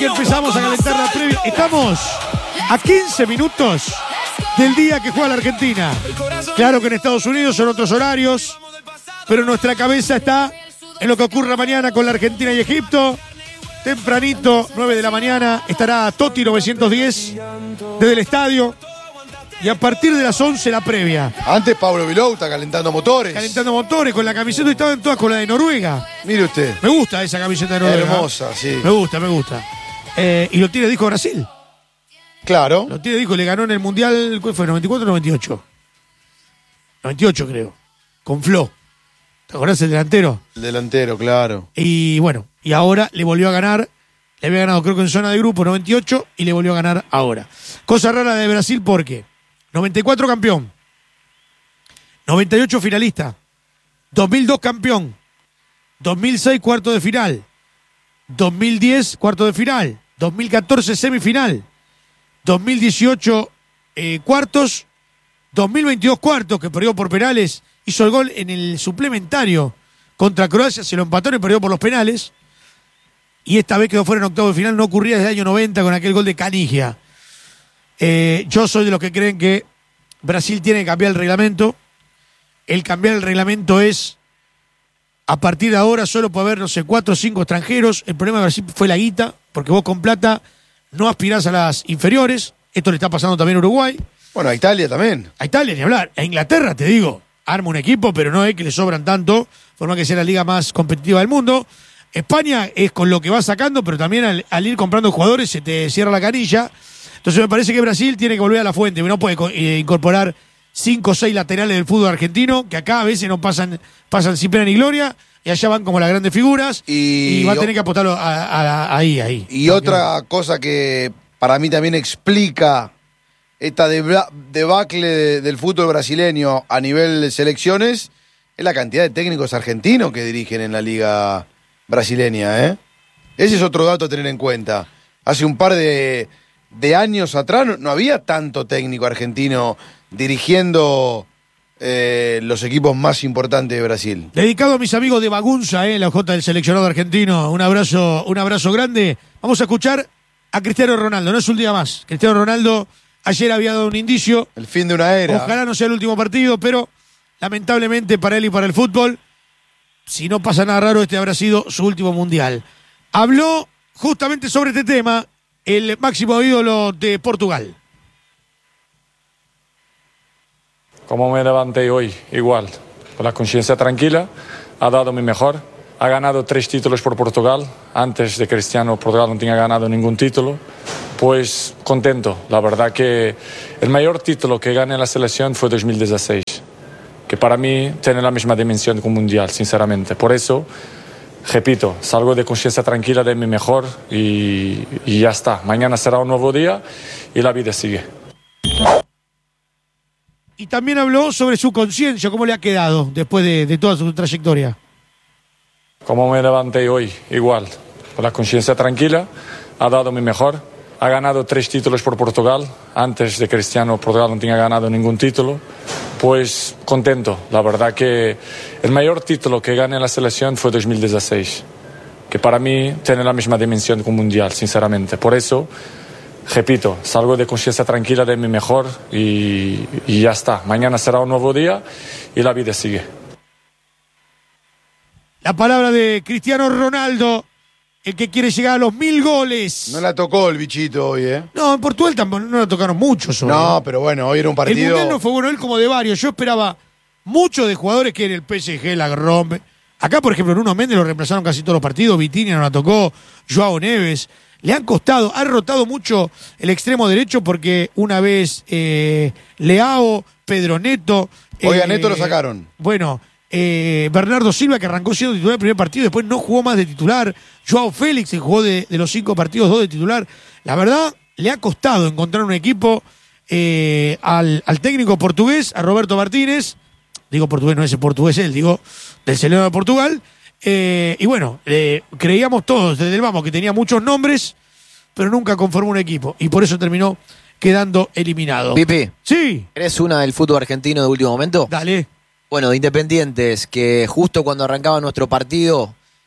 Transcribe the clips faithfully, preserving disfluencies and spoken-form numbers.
que empezamos a calentar la previa. Estamos a quince minutos del día que juega la Argentina. Claro que en Estados Unidos son otros horarios, pero nuestra cabeza está en lo que ocurra mañana con la Argentina y Egipto. Tempranito, nueve de la mañana, estará Toti novecientos diez desde el estadio. Y a partir de las once la previa. Antes Pablo Vilou está calentando motores. Calentando motores con la camiseta, estaban todas con la de Noruega. Mire usted. Me gusta esa camiseta de Noruega. Hermosa, sí. Me gusta, me gusta. Eh, y lo tiene disco Brasil. Claro. Lo tiene disco, le ganó en el Mundial, ¿cuál fue? ¿noventa y cuatro o noventa y ocho? noventa y ocho creo. Con Flo. ¿Te acordás el delantero? El delantero, claro. Y bueno, y ahora le volvió a ganar. Le había ganado creo que en zona de grupo noventa y ocho y le volvió a ganar ahora. Cosa rara de Brasil porque noventa y cuatro campeón, noventa y ocho finalista, dos mil dos campeón, dos mil seis cuarto de final, dos mil diez cuarto de final, dos mil catorce semifinal, dos mil dieciocho eh, cuartos, dos mil veintidós cuartos que perdió por penales, hizo el gol en el suplementario contra Croacia, se lo empató y perdió por los penales, y esta vez quedó fuera en octavo de final, no ocurría desde el año noventa con aquel gol de Canigia. Eh, yo soy de los que creen que Brasil tiene que cambiar el reglamento. El cambiar el reglamento es, a partir de ahora solo puede haber, no sé, cuatro o cinco extranjeros. El problema de Brasil fue la guita, porque vos con plata no aspirás a las inferiores. Esto le está pasando también a Uruguay. Bueno, a Italia también. A Italia, ni hablar. A Inglaterra, te digo, arma un equipo, pero no es que le sobran tanto, forma que sea la liga más competitiva del mundo. España es con lo que va sacando, pero también al, al ir comprando jugadores se te cierra la canilla. Entonces me parece que Brasil tiene que volver a la fuente, no puede eh, incorporar cinco o seis laterales del fútbol argentino, que acá a veces no pasan, pasan sin pena ni gloria, y allá van como las grandes figuras, y, y va a tener que apostarlo a, a, a, ahí, ahí. Y no, otra que... cosa que para mí también explica esta debacle de, del fútbol brasileño a nivel de selecciones es la cantidad de técnicos argentinos que dirigen en la liga brasileña, ¿eh? Ese es otro dato a tener en cuenta. Hace un par de... de años atrás no, no había tanto técnico argentino dirigiendo eh, los equipos más importantes de Brasil. Dedicado a mis amigos de Bagunza, eh, la J del seleccionado argentino. Un abrazo, un abrazo grande. Vamos a escuchar a Cristiano Ronaldo. No es un día más. Cristiano Ronaldo ayer había dado un indicio. El fin de una era. Ojalá no sea el último partido, pero lamentablemente para él y para el fútbol, si no pasa nada raro, este habrá sido su último mundial. Habló justamente sobre este tema el máximo ídolo de Portugal. Como me levanté hoy, igual, con la conciencia tranquila, ha dado mi mejor, ha ganado tres títulos por Portugal, antes de Cristiano Portugal no tenía ganado ningún título, pues contento, la verdad que el mayor título que gané en la selección fue dos mil dieciséis, que para mí tiene la misma dimensión que un mundial, sinceramente, por eso... Repito, salgo de conciencia tranquila de mi mejor y, y ya está. Mañana será un nuevo día y la vida sigue. Y también habló sobre su conciencia, cómo le ha quedado después de, de toda su trayectoria. Como me levanté hoy, igual, con la conciencia tranquila, ha dado mi mejor. Ha ganado tres títulos por Portugal, antes de Cristiano Portugal no tenía ganado ningún título. Pues contento, la verdad que el mayor título que gané en la selección fue dos mil dieciséis, que para mí tiene la misma dimensión que un mundial, sinceramente. Por eso, repito, salgo de conciencia tranquila de mi mejor y, y ya está. Mañana será un nuevo día y la vida sigue. La palabra de Cristiano Ronaldo, el que quiere llegar a los mil goles. No la tocó el bichito hoy, ¿eh? No, en Portugal tampoco, no la tocaron muchos hoy. No, pero bueno, hoy era un partido... El mundial no fue bueno, él como de varios. Yo esperaba mucho de jugadores que en el P S G la rompen. Acá, por ejemplo, Nuno Méndez lo reemplazaron casi todos los partidos. Vitinha no la tocó. Joao Neves. Le han costado, ha rotado mucho el extremo derecho porque una vez eh, Leao, Pedro Neto... Hoy a eh, Neto lo sacaron. Bueno... Eh, Bernardo Silva, que arrancó siendo titular el primer partido, después no jugó más de titular. Joao Félix, que jugó de, de los cinco partidos, dos de titular. La verdad, le ha costado encontrar un equipo eh, al, al técnico portugués, a Roberto Martínez. Digo portugués, no es el portugués él, digo del seleccionado de Portugal. Eh, y bueno, eh, creíamos todos desde el vamos que tenía muchos nombres, pero nunca conformó un equipo. Y por eso terminó quedando eliminado. Pipi. Sí. ¿Eres una del fútbol argentino de último momento? Dale. Bueno, de Independientes, que justo cuando arrancaba nuestro partido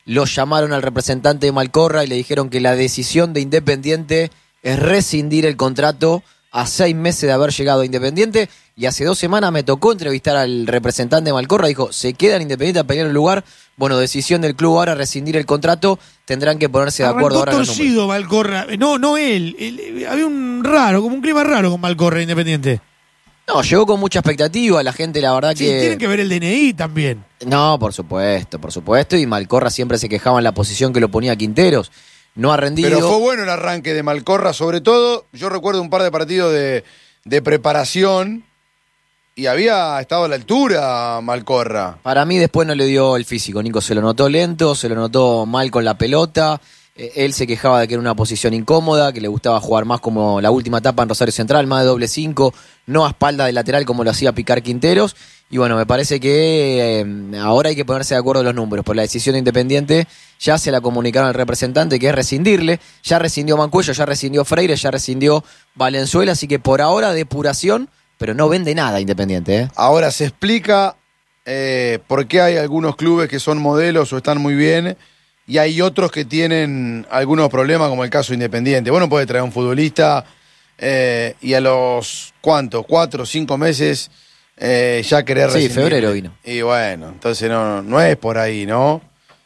lo llamaron al representante de Malcorra y le dijeron que la decisión de Independiente es rescindir el contrato a seis meses de haber llegado a Independiente. Y hace dos semanas me tocó entrevistar al representante de Malcorra. Dijo, se queda en Independiente a pelear el lugar. Bueno, decisión del club ahora, rescindir el contrato. Tendrán que ponerse de acuerdo ahora. Arrancó torcido Malcorra. No, no él. él. Había un raro, como un clima raro con Malcorra Independiente. No, llegó con mucha expectativa. La gente, la verdad sí, que... tienen que ver el D N I también. No, por supuesto, por supuesto. Y Malcorra siempre se quejaba en la posición que lo ponía Quinteros. No ha rendido. Pero fue bueno el arranque de Malcorra, sobre todo, yo recuerdo un par de partidos de, de preparación y había estado a la altura Malcorra. Para mí después no le dio el físico, Nico. Se lo notó lento, se lo notó mal con la pelota. Eh, él se quejaba de que era una posición incómoda, que le gustaba jugar más como la última etapa en Rosario Central, más de doble cinco, no a espalda de lateral como lo hacía Picar Quinteros. Y bueno, me parece que eh, ahora hay que ponerse de acuerdo en los números. Por la decisión de Independiente ya se la comunicaron al representante, que es rescindirle. Ya rescindió Mancuello, ya rescindió Freire, ya rescindió Valenzuela. Así que por ahora depuración, pero no vende nada Independiente. ¿eh? Ahora se explica eh, por qué hay algunos clubes que son modelos o están muy bien y hay otros que tienen algunos problemas, como el caso de Independiente. Bueno, puede traer un futbolista eh, y a los, ¿cuántos? Cuatro o cinco meses... Eh, ya querer Sí, rescindir. febrero vino. Y bueno, entonces no, no es por ahí, ¿no?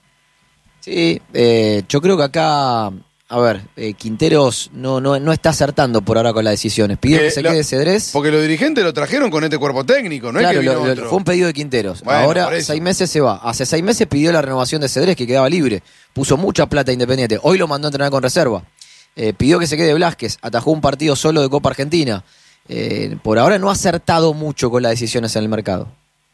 Sí, eh, yo creo que acá, a ver, eh, Quinteros no, no, no está acertando por ahora con las decisiones. Pidió Eh, que se lo- quede Cedrés. Porque los dirigentes lo trajeron con este cuerpo técnico, ¿no? Claro, es que lo- vino lo- otro. fue un pedido de Quinteros. Bueno, por Ahora, eso. seis meses se va. Hace seis meses pidió la renovación de Cedrés, que quedaba libre. Puso mucha plata Independiente. Hoy lo mandó a entrenar con reserva. Eh, pidió que se quede Blasquez. Atajó un partido solo de Copa Argentina. Eh, por ahora no ha acertado mucho con las decisiones en el mercado.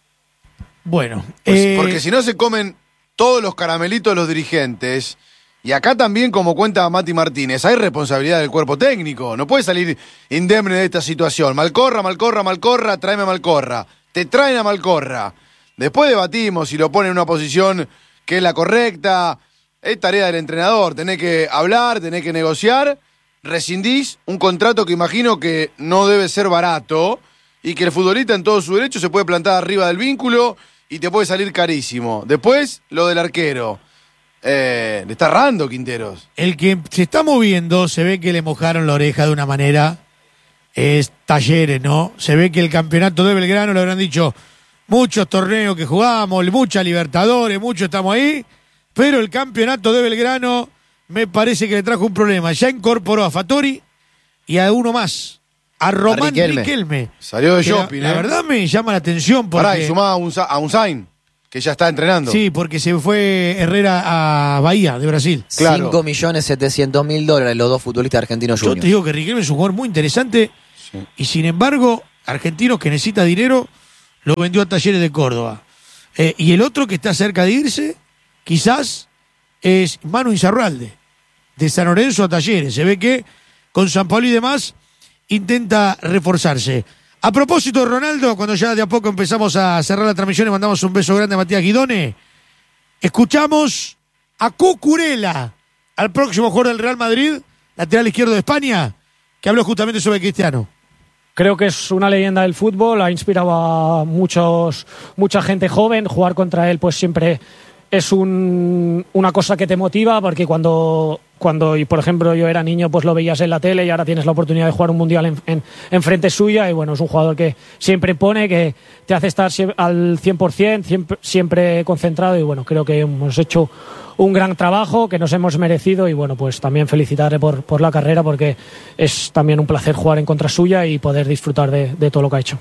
Bueno. Pues, eh, porque si no se comen todos los caramelitos de los dirigentes. Y acá también, como cuenta Mati Martínez, hay responsabilidad del cuerpo técnico. No puede salir indemne de esta situación. Malcorra, Malcorra, Malcorra, tráeme a Malcorra. Te traen a Malcorra. Después debatimos si lo ponen en una posición que es la correcta. Es tarea del entrenador. Tenés que hablar, tenés que negociar. Rescindís un contrato que imagino que no debe ser barato y que el futbolista en todo su derecho se puede plantar arriba del vínculo y te puede salir carísimo. Después, lo del arquero. Eh, le está errando Quinteros. El que se está moviendo, se ve que le mojaron la oreja de una manera, es Talleres, ¿no? Se ve que el campeonato de Belgrano, le habrán dicho, muchos torneos que jugamos, mucha Libertadores, mucho estamos ahí, pero el campeonato de Belgrano me parece que le trajo un problema. Ya incorporó a Fattori y a uno más, a Román Riquelme. Riquelme. Salió de Que la- shopping, la, ¿eh? verdad me llama la atención porque... Pará, y sumá a un, a un Zain, que ya está entrenando. Sí, porque se fue Herrera a Bahía, de Brasil. Claro. cinco millones setecientos mil dólares los dos futbolistas argentinos Yo juniors. te digo que Riquelme es un jugador muy interesante y sin embargo, Argentinos que necesita dinero lo vendió a Talleres de Córdoba. Eh, y el otro que está cerca de irse, quizás, es Manu Insaurralde, de San Lorenzo a Talleres. Se ve que con San Pablo y demás intenta reforzarse. A propósito de Ronaldo, cuando ya de a poco empezamos a cerrar la transmisión y mandamos un beso grande a Matías Guidone, escuchamos a Cucurella, al próximo jugador del Real Madrid, lateral izquierdo de España, que habló justamente sobre Cristiano. Creo que es una leyenda del fútbol, ha inspirado a muchos, mucha gente joven. Jugar contra él pues siempre es un, una cosa que te motiva, porque cuando, cuando, y por ejemplo, yo era niño, pues lo veías en la tele y ahora tienes la oportunidad de jugar un mundial en, en, en frente suya. Y bueno, es un jugador que siempre pone, que te hace estar sie- al cien por ciento, siempre, siempre concentrado. Y bueno, creo que hemos hecho un gran trabajo que nos hemos merecido. Y bueno, pues también felicitarle por, por la carrera, porque es también un placer jugar en contra suya y poder disfrutar de, de todo lo que ha hecho.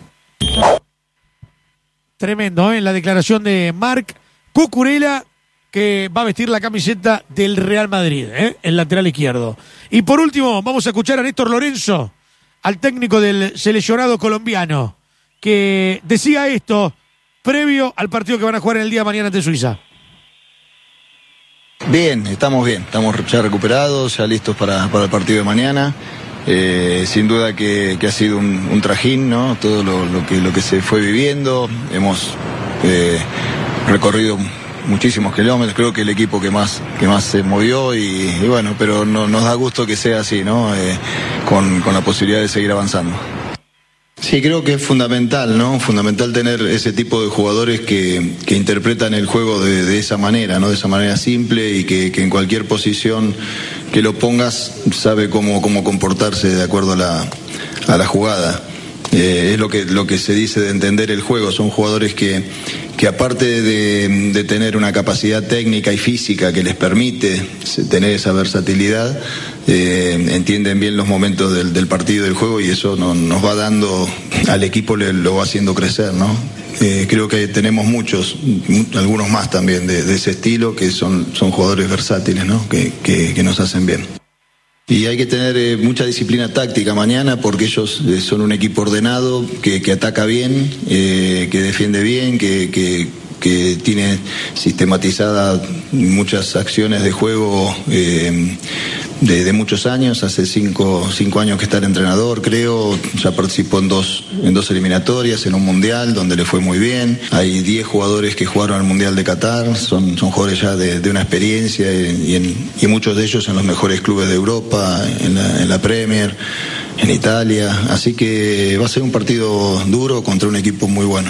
Tremendo, ¿eh? La declaración de Marc Cucurella, que va a vestir la camiseta del Real Madrid, ¿eh? El lateral izquierdo. Y por último, vamos a escuchar a Néstor Lorenzo, al técnico del seleccionado colombiano, que decía esto previo al partido que van a jugar el día de mañana ante Suiza. Bien, estamos bien, estamos ya recuperados, ya listos para, para el partido de mañana. Eh, sin duda que, que ha sido un, un trajín, ¿no? Todo lo, lo, que, lo que se fue viviendo. Hemos eh, recorrido muchísimos kilómetros, creo que el equipo que más, que más se movió y, y bueno, pero no, nos da gusto que sea así, ¿no? Eh, con, con la posibilidad de seguir avanzando. Sí, creo que es fundamental, ¿no? Fundamental tener ese tipo de jugadores que, que interpretan el juego de, de esa manera, ¿no? De esa manera simple y que, que en cualquier posición que lo pongas sabe cómo, cómo comportarse de acuerdo a la, a la jugada. Eh, es lo que, lo que se dice de entender el juego. Son jugadores que, que aparte de, de tener una capacidad técnica y física que les permite tener esa versatilidad, eh, entienden bien los momentos del, del partido y del juego, y eso no, nos va dando, al equipo le, lo va haciendo crecer, ¿no? Eh, creo que tenemos muchos, algunos más también de, de ese estilo, que son, son jugadores versátiles, ¿no? Que, que, que nos hacen bien. Y hay que tener eh, mucha disciplina táctica mañana, porque ellos eh, son un equipo ordenado, que, que ataca bien, eh, que defiende bien, que, que, que tiene sistematizadas muchas acciones de juego eh, de, de muchos años. Hace cinco, cinco años que está el entrenador, creo. Ya participó en dos, en dos eliminatorias, en un mundial donde le fue muy bien. Hay diez jugadores que jugaron al Mundial de Qatar, son, son jugadores ya de, de una experiencia, y, en, y muchos de ellos en los mejores clubes de Europa, en la, en la Premier, en Italia. Así que va a ser un partido duro contra un equipo muy bueno.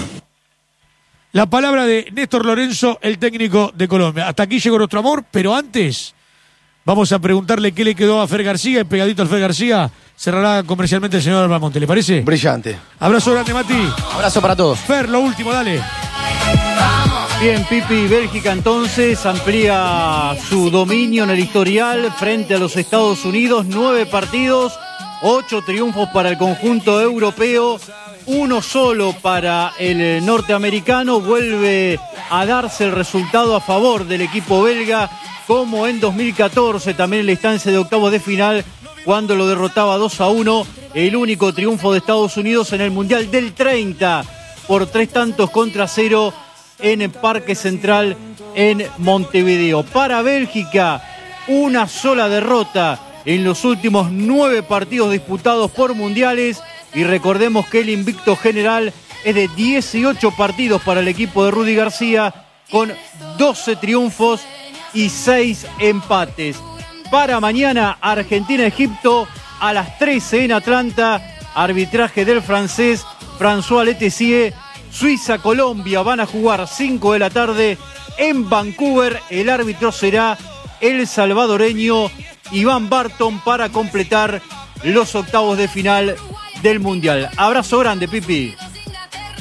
La palabra de Néstor Lorenzo, el técnico de Colombia. Hasta aquí llegó nuestro amor, pero antes vamos a preguntarle qué le quedó a Fer García, y pegadito al Fer García cerrará comercialmente el señor Albamonte. ¿Le parece? Brillante. Abrazo grande, Mati. Abrazo para todos. Fer, lo último, dale. Bien, Pipi, Bélgica entonces amplía su dominio en el historial frente a los Estados Unidos. Nueve partidos, ocho triunfos para el conjunto europeo, uno solo para el norteamericano. Vuelve a darse el resultado a favor del equipo belga, como en dos mil catorce, también en la instancia de octavos de final, cuando lo derrotaba dos a uno. El único triunfo de Estados Unidos en el Mundial del treinta, por tres tantos contra cero en el Parque Central en Montevideo. Para Bélgica, una sola derrota en los últimos nueve partidos disputados por mundiales, y recordemos que el invicto general es de dieciocho partidos para el equipo de Rudy García, con doce triunfos y seis empates. Para mañana, Argentina-Egipto a las trece en Atlanta, arbitraje del francés François Letessier. Suiza-Colombia van a jugar cinco de la tarde en Vancouver. El árbitro será el salvadoreño Iván Barton, para completar los octavos de final del Mundial. Abrazo grande, Pipi.